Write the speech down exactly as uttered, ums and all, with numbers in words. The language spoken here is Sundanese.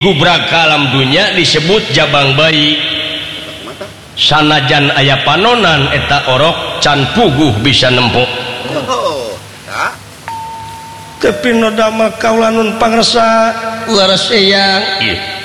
Gubraka alam dunya disebut jabang bayi. Sanajan aya panonan eta orok can puguh bisa nempuk. Tapi noda mah kaulanun pangresa laras eyang.